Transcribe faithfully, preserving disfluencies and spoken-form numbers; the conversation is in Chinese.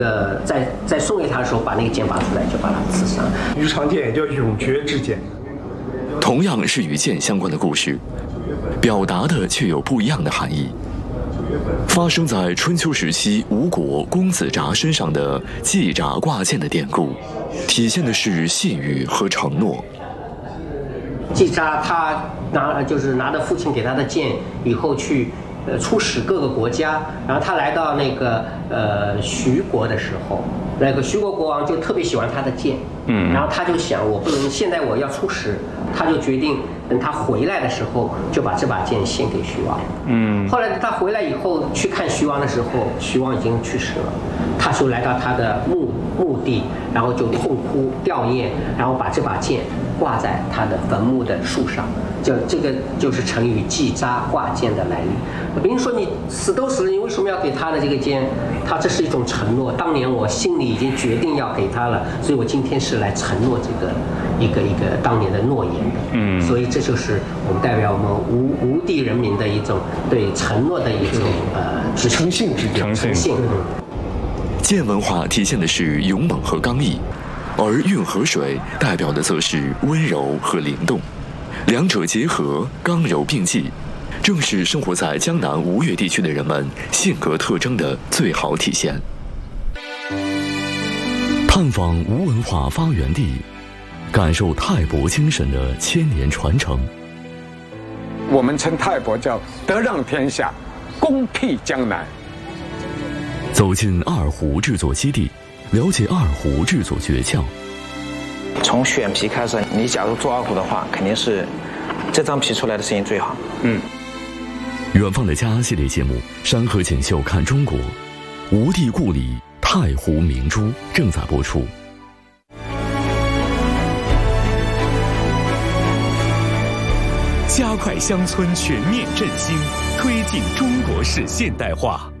呃，在在送给他的时候，把那个剑拔出来，就把他刺伤。 鱼肠剑也叫永绝之剑。 同样是与剑相关的故事，表达的却有不一样的含义。发生在春秋时期吴国公子札身上的祭札挂剑的典故，体现的是信誉和承诺。 祭札他拿就是拿着父亲给他的剑以后去。呃，出使各个国家，然后他来到那个呃徐国的时候，那个徐国国王就特别喜欢他的剑，嗯，然后他就想，我不能现在我要出使，他就决定等他回来的时候就把这把剑献给徐王，嗯，后来他回来以后去看徐王的时候，徐王已经去世了，他就来到他的墓墓地，然后就痛哭吊唁，然后把这把剑挂在他的坟墓的树上。就这个就是成语祭札挂剑的来历。比如说你死都死了，你为什么要给他的这个剑？他这是一种承诺。当年我心里已经决定要给他了，所以我今天是来承诺这个一个一个当年的诺言的。嗯，所以这就是我们代表我们吴吴地人民的一种对承诺的一种呃诚信之诚信。 剑文化体现的是勇猛和刚毅，而运河水代表的则是温柔和灵动。两者结合，刚柔并济，正是生活在江南吴越地区的人们性格特征的最好体现。探访吴文化发源地，感受泰伯精神的千年传承。 我们称泰伯叫德让天下，公辟江南。 走进二胡制作基地，了解二胡制作诀窍。 从选皮开始，你假如做二胡的话，肯定是这张皮出来的声音最好。嗯。 远方的家系列节目《山河锦绣看中国》，吴地故里太湖明珠正在播出。 加快乡村全面振兴，推进中国式现代化。